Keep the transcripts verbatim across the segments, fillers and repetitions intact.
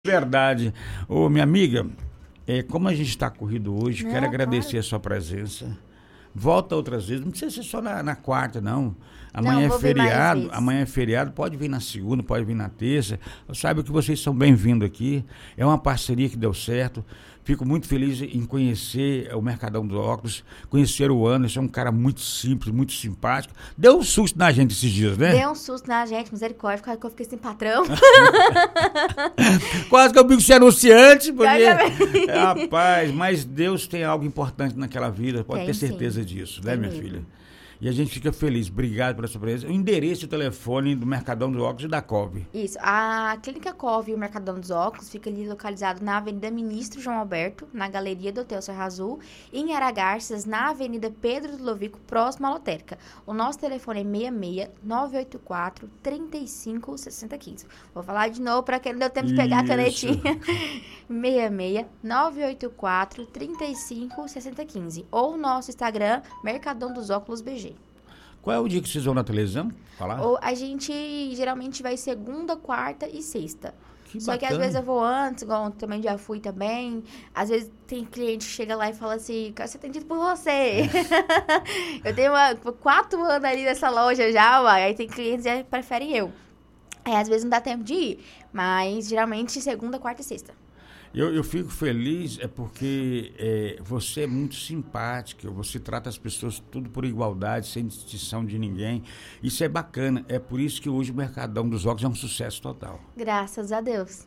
Verdade. Ô, minha amiga, é, como a gente está corrido hoje, Não, quero agradecer claro. a sua presença. Volta outras vezes, não precisa ser só na, na quarta, não. Amanhã Não, é vou vir mais feriado, vezes. amanhã é feriado, pode vir na segunda, pode vir na terça. Saiba que vocês são bem-vindos aqui. É uma parceria que deu certo. Fico muito feliz em conhecer o Mercadão dos Óculos, conhecer o Anderson, é um cara muito simples, muito simpático. Deu um susto na gente esses dias, né? Deu um susto na gente, misericórdia, quase que eu fiquei sem patrão. Quase que eu fico sem anunciante, porque... Exatamente. Rapaz, mas Deus tem algo importante naquela vida, pode Tem, ter sim. certeza disso, né, Tem minha mesmo. filha? E a gente fica feliz. Obrigado pela sua presença. O endereço e o telefone do Mercadão dos Óculos e da C O V. Isso, a Clínica C O V e o Mercadão dos Óculos fica ali localizado na Avenida Ministro João Alberto, na Galeria do Hotel Serra Azul, e em Aragarças, na Avenida Pedro do Lovico, próximo à lotérica. O nosso telefone é seis seis, nove oito quatro, três cinco, seis zero um cinco. Vou falar de novo para quem não deu tempo de pegar a Isso. canetinha. seis seis, nove oito quatro, três cinco, seis zero um cinco. Ou o nosso Instagram, Mercadão dos Óculos B G. Qual é o dia que vocês vão na televisão falar? Ou a gente geralmente vai segunda, quarta e sexta. Que Só que às bacana. vezes eu vou antes, igual eu também já fui também. Às vezes tem cliente que chega lá e fala assim, quero ser atendido por você. Eu tenho uma, quatro anos ali nessa loja já, uai, aí tem clientes que preferem eu. Aí às vezes não dá tempo de ir, mas geralmente segunda, quarta e sexta. Eu, eu fico feliz é porque é, você é muito simpática, você trata as pessoas tudo por igualdade, sem distinção de ninguém. Isso é bacana, é por isso que hoje o Mercadão dos Óculos é um sucesso total. Graças a Deus.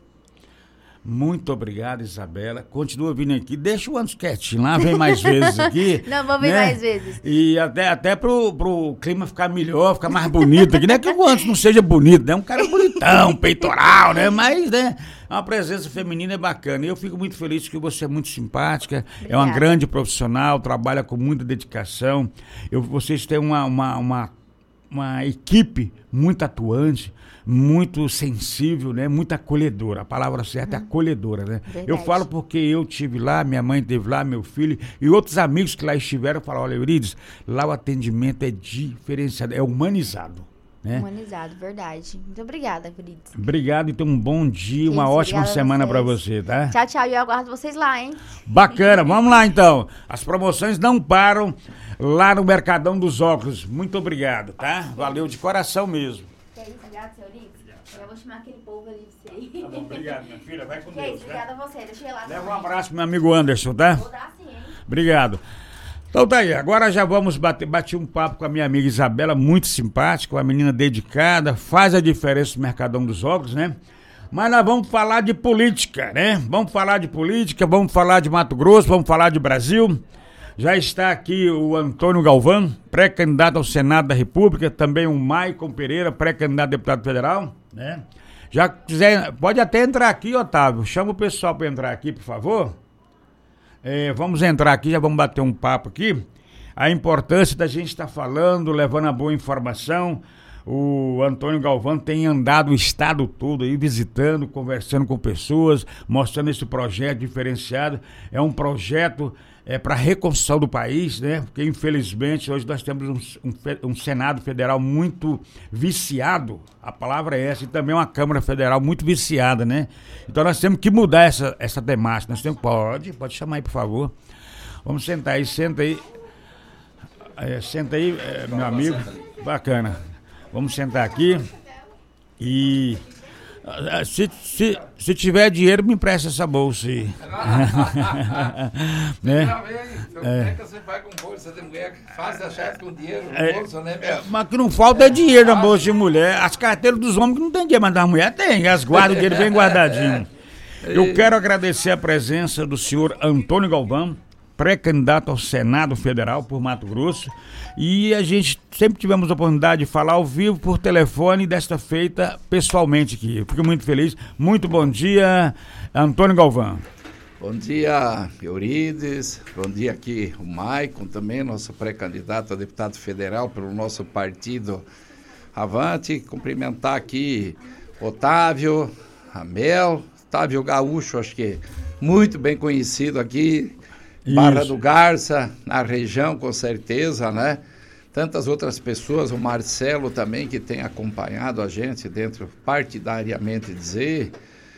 Muito obrigado, Isabela. Continua vindo aqui. Deixa o Anderson quietinho lá, vem mais vezes aqui. Não, vou vir né? mais vezes. E até, até pro, pro clima ficar melhor, ficar mais bonito aqui. Não é que o Anderson não seja bonito, né? É um cara bonitão, peitoral, né? Mas, né? A presença feminina é bacana. E eu fico muito feliz que você é muito simpática, é uma Obrigada. grande profissional, trabalha com muita dedicação. Eu, vocês têm uma, uma, uma, uma equipe muito atuante, muito sensível, né? Muito acolhedora. A palavra certa é acolhedora, né? Verdade. Eu falo porque eu tive lá, minha mãe esteve lá, meu filho e outros amigos que lá estiveram falaram, olha, Eurides, lá o atendimento é diferenciado, é humanizado, né? Humanizado, verdade. Muito obrigada, queridos. Obrigado e tenha um bom dia, uma Isso, ótima obrigada a semana para vocês. você, tá? Tchau, tchau. E eu aguardo vocês lá, hein? Bacana, vamos lá então. As promoções não param lá no Mercadão dos Óculos. Muito obrigado, tá? Valeu de coração mesmo. Que é isso, obrigado, seu Eurides. Eu vou chamar aquele povo ali pra você. Tá bom, obrigado, minha filha. Vai com Que é Deus, isso, né? obrigada a você. Deixa eu ir lá. Leva um também. abraço pro meu amigo Anderson, tá? Vou dar sim, hein? Obrigado. Então tá aí, agora já vamos bater, bater um papo com a minha amiga Isabela, muito simpática, uma menina dedicada, faz a diferença no Mercadão dos Óculos, né? Mas nós vamos falar de política, né? Vamos falar de política, vamos falar de Mato Grosso, vamos falar de Brasil. Já está aqui o Antônio Galvão, pré-candidato ao Senado da República, também o Maicon Pereira, pré-candidato a deputado federal, né? Já quiser, pode até entrar aqui, Otávio, chama o pessoal para entrar aqui, por favor. É, vamos entrar aqui, já vamos bater um papo aqui. A importância da gente estar falando, levando a boa informação. O Antônio Galvão tem andado o estado todo aí, visitando, conversando com pessoas, mostrando esse projeto diferenciado. É um projeto é, para a reconstrução do país, né? Porque, infelizmente, hoje nós temos um, um, um Senado Federal muito viciado, a palavra é essa, e também uma Câmara Federal muito viciada, né? Então nós temos que mudar essa, essa temática. Nós temos, pode, pode chamar aí, por favor. Vamos sentar aí, senta aí. É, senta aí, é, meu amigo. Bacana. Vamos sentar aqui e se, se, se tiver dinheiro, me empresta essa bolsa aí. Né? Então, como é que você vai com bolsa de mulher que faz a chefe com dinheiro no É, bolso, né? é, mas que não falta é dinheiro na bolsa de mulher. As carteiras dos homens que não tem dinheiro, mas das mulheres tem. As guardam o dinheiro bem guardadinho. Eu quero agradecer a presença do senhor Antônio Galvão, pré-candidato ao Senado Federal por Mato Grosso, e a gente sempre tivemos a oportunidade de falar ao vivo por telefone e desta feita pessoalmente aqui. Eu fico muito feliz. Muito bom dia, Antônio Galvão. Bom dia, Eurides. Bom dia aqui o Maicon também, nosso pré-candidato a deputado federal pelo nosso partido Avante. Cumprimentar aqui Otávio, Amel, Otávio Gaúcho, acho que muito bem conhecido aqui, Barra Isso. do Garça, na região, com certeza, né? Tantas outras pessoas, o Marcelo também, que tem acompanhado a gente dentro, partidariamente dizer.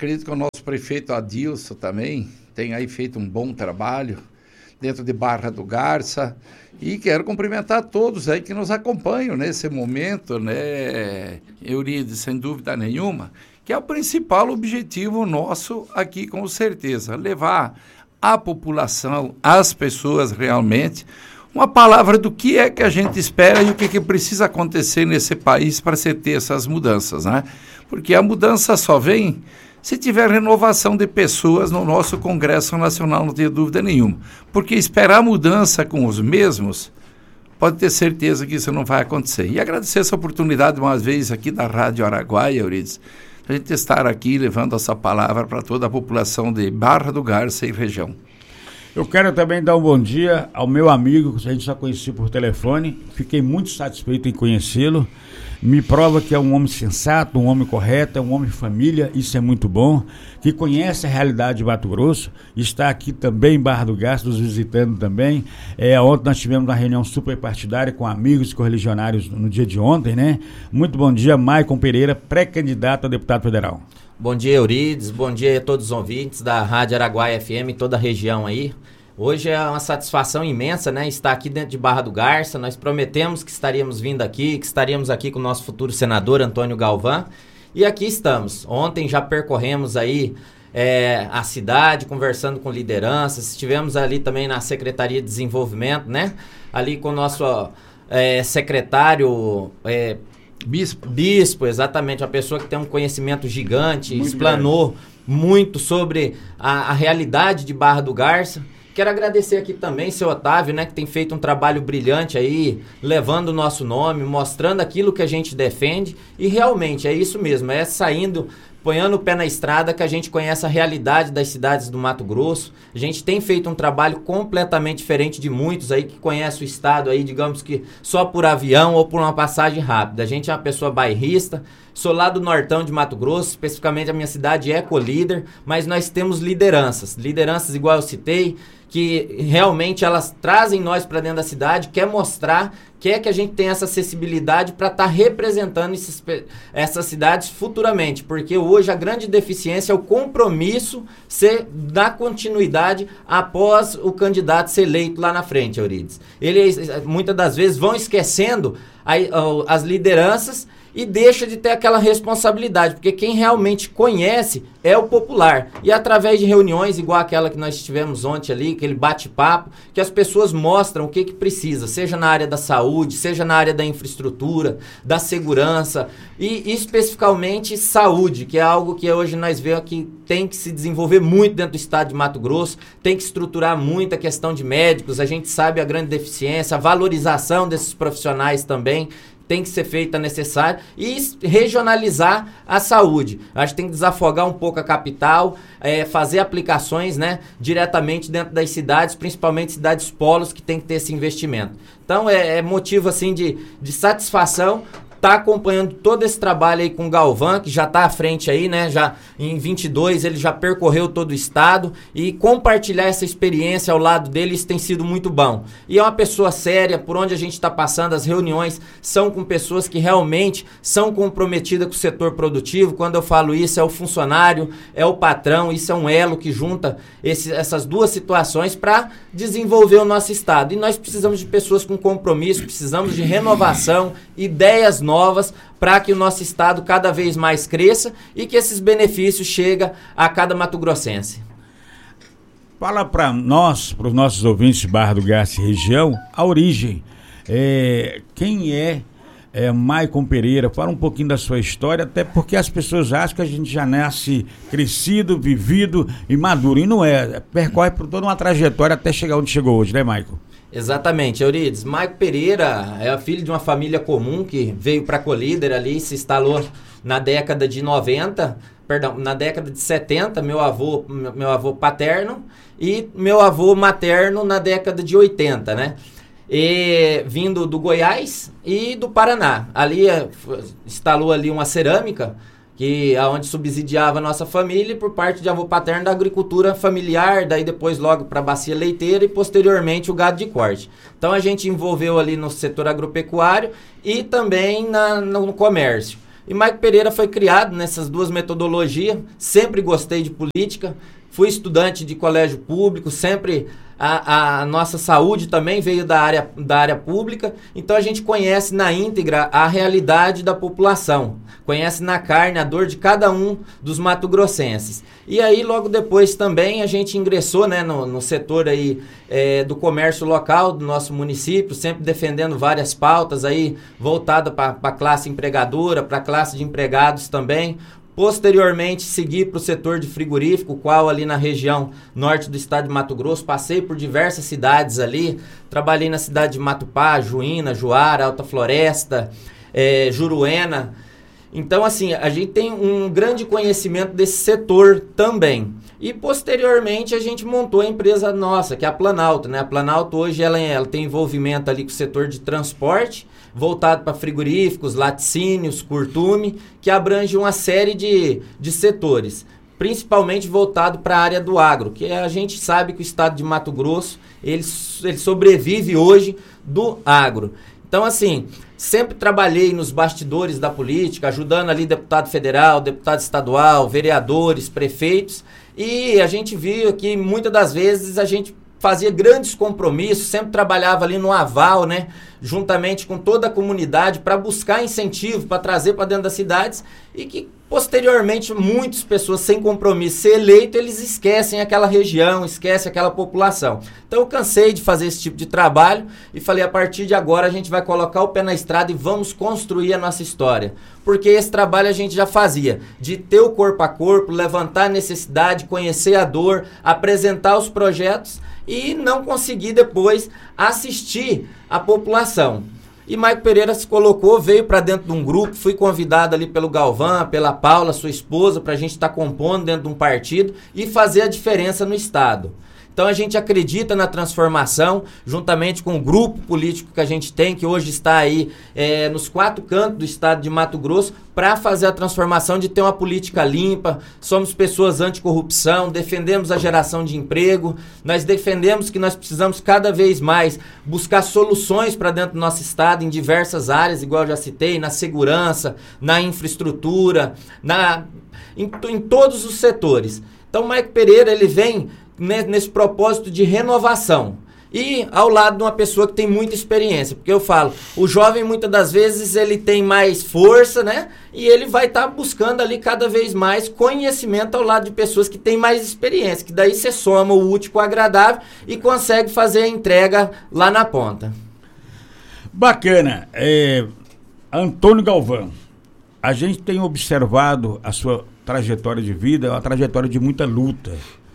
Acredito que o nosso prefeito Adilson também tem aí feito um bom trabalho dentro de Barra do Garça, e quero cumprimentar todos aí que nos acompanham nesse momento, né, Eurides, sem dúvida nenhuma, que é o principal objetivo nosso aqui, com certeza, levar à população, às pessoas realmente, uma palavra do que é que a gente espera e o que, que precisa acontecer nesse país para se ter essas mudanças, né? Porque a mudança só vem se tiver renovação de pessoas no nosso Congresso Nacional, não tenho dúvida nenhuma. Porque esperar mudança com os mesmos, pode ter certeza que isso não vai acontecer. E agradecer essa oportunidade, uma vez, aqui da Rádio Araguaia, Eurides, a gente estar aqui levando essa palavra para toda a população de Barra do Garça e região. Eu quero também dar um bom dia ao meu amigo, que a gente só conhecia por telefone. Fiquei muito satisfeito em conhecê-lo. Me prova que é um homem sensato, um homem correto, é um homem de família, isso é muito bom. Que conhece a realidade de Mato Grosso, está aqui também em Barra do Garça, nos visitando também. É, ontem nós tivemos uma reunião super partidária com amigos e correligionários no dia de ontem, né? Muito bom dia, Maicon Pereira, pré-candidato a deputado federal. Bom dia, Eurides, bom dia a todos os ouvintes da Rádio Araguaia F M e toda a região aí. Hoje é uma satisfação imensa, né, estar aqui dentro de Barra do Garça. Nós prometemos que estaríamos vindo aqui, que estaríamos aqui com o nosso futuro senador, Antônio Galvão, e aqui estamos. Ontem já percorremos aí é, a cidade, conversando com lideranças, estivemos ali também na Secretaria de Desenvolvimento, né, ali com o nosso é, secretário... É, Bispo. Bispo, exatamente, uma pessoa que tem um conhecimento gigante, muito explanou grande. muito sobre a, a realidade de Barra do Garça. Quero agradecer aqui também seu Otávio, né, que tem feito um trabalho brilhante aí, levando o nosso nome, mostrando aquilo que a gente defende, e realmente é isso mesmo, é saindo, ponhando o pé na estrada que a gente conhece a realidade das cidades do Mato Grosso. A gente tem feito um trabalho completamente diferente de muitos aí que conhecem o estado aí, digamos que só por avião ou por uma passagem rápida. A gente é uma pessoa bairrista, sou lá do Nortão de Mato Grosso, especificamente a minha cidade é colíder, mas nós temos lideranças, lideranças igual eu citei, que realmente elas trazem nós para dentro da cidade, quer mostrar, quer que a gente tenha essa acessibilidade para estar tá representando esses, essas cidades futuramente, porque hoje a grande deficiência é o compromisso ser, dar continuidade após o candidato ser eleito lá na frente, Eurides. Eles muitas das vezes vão esquecendo a, a, as lideranças e deixa de ter aquela responsabilidade, porque quem realmente conhece é o popular. E através de reuniões igual aquela que nós tivemos ontem ali, aquele bate-papo, que as pessoas mostram o que, que precisa, seja na área da saúde, seja na área da infraestrutura, da segurança e especificamente saúde, que é algo que hoje nós vemos que tem que se desenvolver muito dentro do estado de Mato Grosso, tem que estruturar muito a questão de médicos, a gente sabe a grande deficiência, a valorização desses profissionais também, tem que ser feita necessária, e regionalizar a saúde. Acho que tem que desafogar um pouco a capital, é, fazer aplicações, né, diretamente dentro das cidades, principalmente cidades polos, que tem que ter esse investimento. Então é, é motivo assim, de, de satisfação tá acompanhando todo esse trabalho aí com o Galvão, que já está à frente aí, né? Já em vinte e dois ele já percorreu todo o estado, e compartilhar essa experiência ao lado dele, isso tem sido muito bom. E é uma pessoa séria, por onde a gente está passando, as reuniões são com pessoas que realmente são comprometidas com o setor produtivo. Quando eu falo isso, é o funcionário, é o patrão, isso é um elo que junta esse, essas duas situações para desenvolver o nosso estado. E nós precisamos de pessoas com compromisso, precisamos de renovação, ideias novas, novas para que o nosso estado cada vez mais cresça e que esses benefícios cheguem a cada mato-grossense. Fala para nós, para os nossos ouvintes de Barra do Garça e região, a origem. É, quem é, é Maicon Pereira? Fala um pouquinho da sua história, até porque as pessoas acham que a gente já nasce crescido, vivido e maduro. E não é. Percorre por toda uma trajetória até chegar onde chegou hoje, né, Maicon? Exatamente, Eurides. Maicon Pereira é filho de uma família comum que veio para Colíder ali, se instalou na década de noventa, perdão, na década de setenta, meu avô, meu avô paterno, e meu avô materno na década de oitenta, né? E, vindo do Goiás e do Paraná. Ali instalou ali uma cerâmica, que aonde subsidiava a nossa família, por parte de avô paterno, da agricultura familiar, daí depois logo para a bacia leiteira e posteriormente o gado de corte. Então a gente envolveu ali no setor agropecuário e também na, no comércio. E Maico Pereira foi criado nessas duas metodologias, sempre gostei de política, fui estudante de colégio público, sempre a, a nossa saúde também veio da área, da área pública, então a gente conhece na íntegra a realidade da população, conhece na carne a dor de cada um dos mato-grossenses. E aí logo depois também a gente ingressou, né, no, no setor aí, é, do comércio local do nosso município, sempre defendendo várias pautas aí voltadas para a classe empregadora, para a classe de empregados também. Posteriormente, segui para o setor de frigorífico, qual ali na região norte do estado de Mato Grosso, passei por diversas cidades ali, trabalhei na cidade de Matupá, Juína, Juara, Alta Floresta, é, Juruena. Então, assim, a gente tem um grande conhecimento desse setor também. E, posteriormente, a gente montou a empresa nossa, que é a Planalto, né? A Planalto hoje ela, ela tem envolvimento ali com o setor de transporte, voltado para frigoríficos, laticínios, curtume, que abrange uma série de, de setores, principalmente voltado para a área do agro, que a gente sabe que o estado de Mato Grosso, ele, ele sobrevive hoje do agro. Então, assim, sempre trabalhei nos bastidores da política, ajudando ali deputado federal, deputado estadual, vereadores, prefeitos, e a gente viu que muitas das vezes a gente fazia grandes compromissos, sempre trabalhava ali no aval, né, juntamente com toda a comunidade para buscar incentivo, para trazer para dentro das cidades, e que posteriormente muitas pessoas sem compromisso ser eleito, eles esquecem aquela região, esquecem aquela população. Então eu cansei de fazer esse tipo de trabalho e falei, a partir de agora a gente vai colocar o pé na estrada e vamos construir a nossa história. Porque esse trabalho a gente já fazia, de ter o corpo a corpo, levantar a necessidade, conhecer a dor, apresentar os projetos e não conseguir depois assistir a população. E Maico Pereira se colocou, veio para dentro de um grupo, fui convidado ali pelo Galvão, pela Paula, sua esposa, para a gente estar tá compondo dentro de um partido e fazer a diferença no estado. Então a gente acredita na transformação, juntamente com o grupo político que a gente tem, que hoje está aí é, nos quatro cantos do estado de Mato Grosso, para fazer a transformação de ter uma política limpa. Somos pessoas anticorrupção, defendemos a geração de emprego, nós defendemos que nós precisamos cada vez mais buscar soluções para dentro do nosso estado em diversas áreas, igual eu já citei, na segurança, na infraestrutura, na, em, em todos os setores. Então Maico Pereira, ele vem nesse propósito de renovação e ao lado de uma pessoa que tem muita experiência, porque eu falo, o jovem muitas das vezes ele tem mais força, né, e ele vai estar tá buscando ali cada vez mais conhecimento ao lado de pessoas que têm mais experiência, que daí você soma o útil com o agradável e consegue fazer a entrega lá na ponta. Bacana. é, Antônio Galvão, a gente tem observado a sua trajetória de vida, é uma trajetória de muita luta.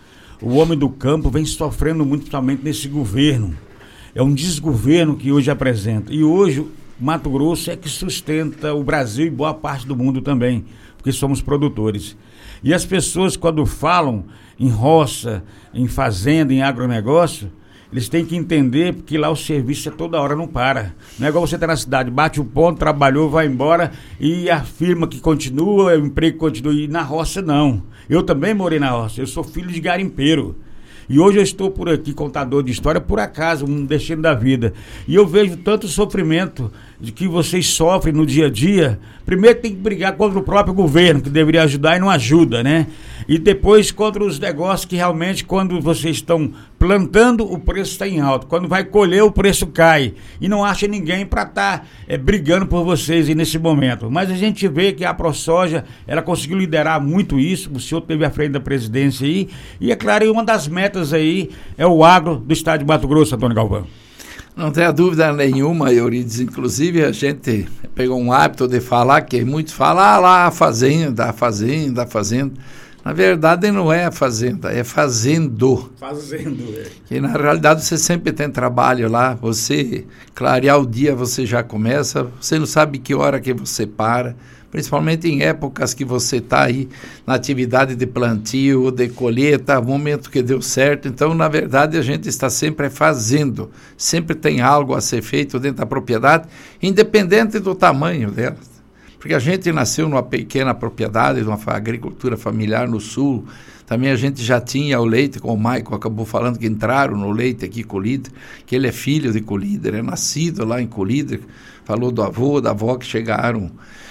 O homem do campo vem sofrendo muito, principalmente nesse governo. É um desgoverno que hoje apresenta. E hoje, Mato Grosso é que sustenta o Brasil e boa parte do mundo também, porque somos produtores. E as pessoas, quando falam em roça, em fazenda, em agronegócio, eles têm que entender que lá o serviço é toda hora, não para. Não é igual você tá na cidade, bate o ponto, trabalhou, vai embora e afirma que continua, o emprego continua. E na roça, não. Eu também morei na roça, eu sou filho de garimpeiro. E hoje eu estou por aqui, contador de história, por acaso, um destino da vida. E eu vejo tanto sofrimento de que vocês sofrem no dia a dia. Primeiro tem que brigar contra o próprio governo, que deveria ajudar e não ajuda, né? E depois contra os negócios que realmente, quando vocês estão plantando, o preço está em alto. Quando vai colher, o preço cai. E não acha ninguém para estar tá, é, brigando por vocês aí nesse momento. Mas a gente vê que a ProSoja, ela conseguiu liderar muito isso. O senhor teve à frente da presidência aí. E é claro, uma das metas aí é o agro do estado de Mato Grosso, Antônio Galvão. Não tenha dúvida nenhuma, Eurides. Inclusive, a gente pegou um hábito de falar, que muitos falam, ah, lá a fazenda, a fazenda, a fazenda. Na verdade, não é a fazenda, é fazendo. Fazendo, é. Que na realidade você sempre tem trabalho lá, você clarear o dia, você já começa, você não sabe que hora que você para, principalmente em épocas que você está aí na atividade de plantio, de colheita, momento que deu certo. Então, na verdade, a gente está sempre fazendo, sempre tem algo a ser feito dentro da propriedade, independente do tamanho dela. Porque a gente nasceu numa pequena propriedade, numa agricultura familiar no sul. Também a gente já tinha o leite, como o Maico acabou falando, que entraram no leite aqui, Colíder, que ele é filho de Colíder, é nascido lá em Colíder. Falou do avô, da avó que chegaram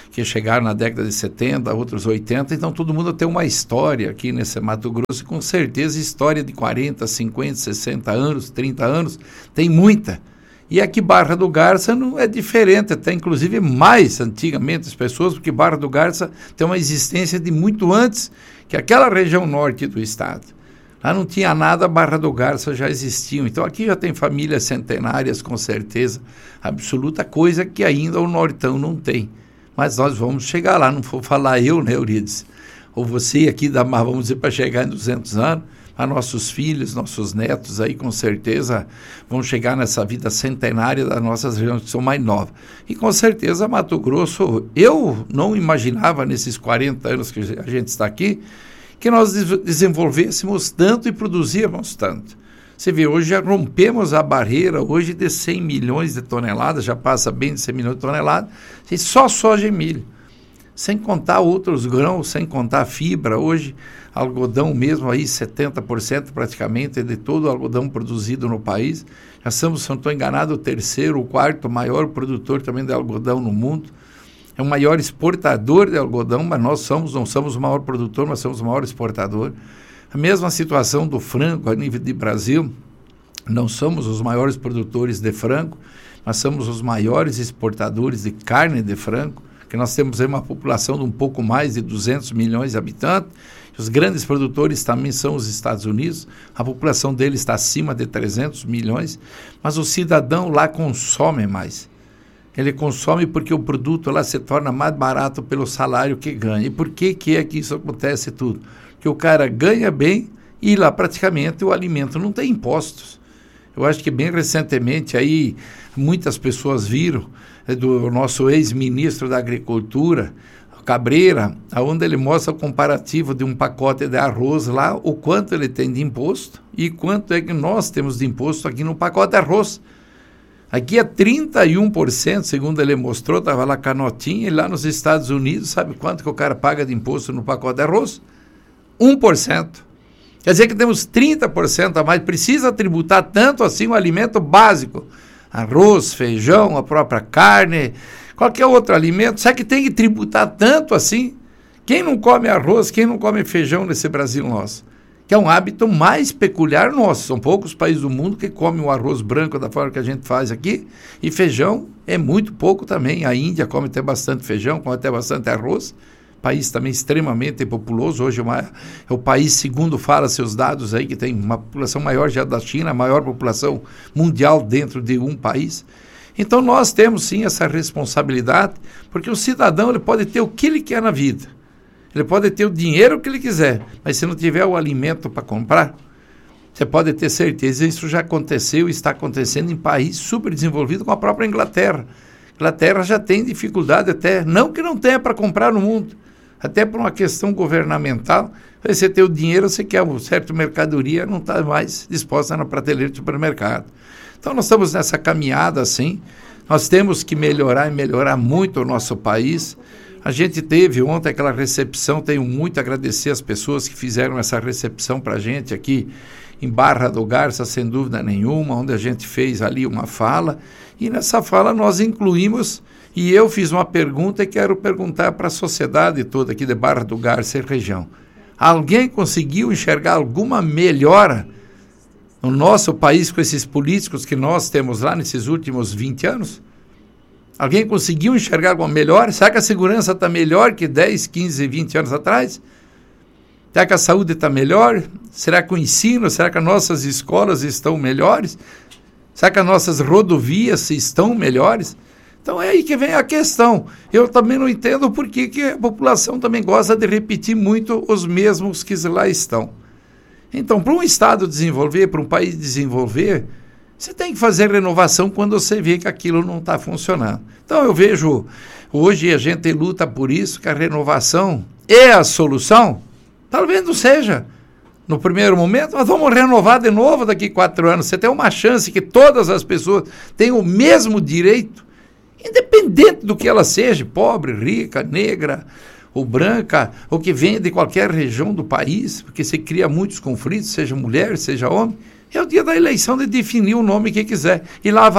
que chegaram na década de setenta, outros oitenta, então todo mundo tem uma história aqui nesse Mato Grosso, com certeza história de quarenta, cinquenta, sessenta anos, trinta anos, tem muita. E aqui Barra do Garça não é diferente, até inclusive mais antigamente as pessoas, porque Barra do Garça tem uma existência de muito antes que aquela região norte do estado. Lá não tinha nada, Barra do Garça já existiam. Então aqui já tem famílias centenárias, com certeza absoluta, coisa que ainda o Nortão não tem. Mas nós vamos chegar lá, não vou falar eu, né, Eurides? Ou você aqui da Mar, vamos dizer, para chegar em duzentos anos, a nossos filhos, nossos netos aí, com certeza, vão chegar nessa vida centenária das nossas regiões que são mais novas. E com certeza, Mato Grosso, eu não imaginava nesses quarenta anos que a gente está aqui, que nós desenvolvêssemos tanto e produzíamos tanto. Você vê, hoje já rompemos a barreira hoje de cem milhões de toneladas, já passa bem de cem milhões de toneladas, e só soja e milho. Sem contar outros grãos, sem contar fibra. Hoje, algodão mesmo aí, setenta por cento praticamente de todo o algodão produzido no país. Já somos, se não estou enganado, o terceiro, o quarto maior produtor também de algodão no mundo. É o maior exportador de algodão, mas nós somos, não somos o maior produtor, mas somos o maior exportador. A mesma situação do frango a nível de Brasil, não somos os maiores produtores de frango, mas somos os maiores exportadores de carne de frango, que nós temos aí uma população de um pouco mais de duzentos milhões de habitantes. Os grandes produtores também são os Estados Unidos, a população deles está acima de trezentos milhões, mas o cidadão lá consome mais. Ele consome porque o produto lá se torna mais barato pelo salário que ganha. E por que, que é que isso acontece tudo? Porque o cara ganha bem e lá praticamente o alimento não tem impostos. Eu acho que bem recentemente aí muitas pessoas viram é, do nosso ex-ministro da Agricultura, Cabreira, onde ele mostra o comparativo de um pacote de arroz lá, o quanto ele tem de imposto e quanto é que nós temos de imposto aqui no pacote de arroz. Aqui é trinta e um por cento, segundo ele mostrou, estava lá com a notinha, e lá nos Estados Unidos, sabe quanto que o cara paga de imposto no pacote de arroz? um por cento. Quer dizer que temos trinta por cento a mais, precisa tributar tanto assim o alimento básico, arroz, feijão, a própria carne, qualquer outro alimento, será que tem que tributar tanto assim? Quem não come arroz, quem não come feijão nesse Brasil nosso? Que é um hábito mais peculiar nosso. São poucos países do mundo que comem o arroz branco da forma que a gente faz aqui, e feijão é muito pouco também. A Índia come até bastante feijão, come até bastante arroz, país também extremamente populoso. Hoje é, uma, é o país, segundo fala seus dados aí, que tem uma população maior já da China, a maior população mundial dentro de um país. Então nós temos sim essa responsabilidade, porque o cidadão ele pode ter o que ele quer na vida. Ele pode ter o dinheiro que ele quiser, mas se não tiver o alimento para comprar, você pode ter certeza, isso já aconteceu e está acontecendo em países super desenvolvidos, como a própria Inglaterra. A Inglaterra já tem dificuldade até, não que não tenha para comprar no mundo, até por uma questão governamental. Você ter o dinheiro, você quer uma certa mercadoria, não está mais disposta na prateleira do supermercado. Então nós estamos nessa caminhada assim, nós temos que melhorar e melhorar muito o nosso país. A gente teve ontem aquela recepção, tenho muito a agradecer as pessoas que fizeram essa recepção para a gente aqui em Barra do Garça, sem dúvida nenhuma, onde a gente fez ali uma fala, e nessa fala nós incluímos, e eu fiz uma pergunta e quero perguntar para a sociedade toda aqui de Barra do Garça e região. Alguém conseguiu enxergar alguma melhora no nosso país com esses políticos que nós temos lá nesses últimos vinte anos? Alguém conseguiu enxergar alguma melhor? Será que a segurança está melhor que dez, quinze, vinte anos atrás? Será que a saúde está melhor? Será que o ensino, será que as nossas escolas estão melhores? Será que as nossas rodovias estão melhores? Então é aí que vem a questão. Eu também não entendo por que, que a população também gosta de repetir muito os mesmos que lá estão. Então, para um Estado desenvolver, para um país desenvolver, você tem que fazer renovação quando você vê que aquilo não está funcionando. Então eu vejo, hoje a gente luta por isso, que a renovação é a solução. Talvez não seja no primeiro momento, mas vamos renovar de novo daqui a quatro anos. Você tem uma chance que todas as pessoas tenham o mesmo direito, independente do que ela seja, pobre, rica, negra ou branca, ou que venha de qualquer região do país, porque você cria muitos conflitos, seja mulher, seja homem. É o dia da eleição de definir o nome que quiser. E lá vai